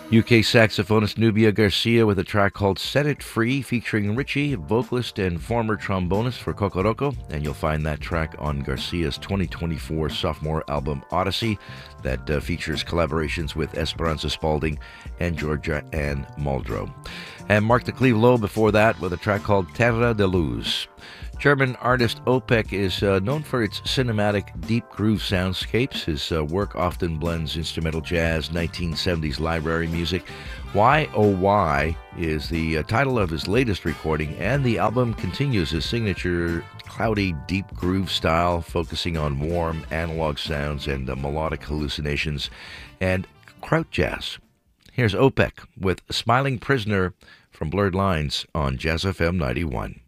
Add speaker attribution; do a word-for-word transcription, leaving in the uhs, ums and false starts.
Speaker 1: U K saxophonist Nubia Garcia with a track called Set It Free, featuring Richie, vocalist and former trombonist for Kokoroko. And you'll find that track on Garcia's twenty twenty-four sophomore album Odyssey that uh, features collaborations with Esperanza Spalding and Georgia Ann Muldrow. And Mark the Cleve Low before that with a track called Terra de Luz. German artist Opek is uh, known for its cinematic, deep groove soundscapes. His uh, work often blends instrumental jazz, nineteen seventies library music. Why Oh Why is the uh, title of his latest recording, and the album continues his signature cloudy, deep groove style, focusing on warm analog sounds and uh, melodic hallucinations and kraut jazz. Here's Opek with Smiling Prisoner from Blurred Lines on Jazz F M ninety-one.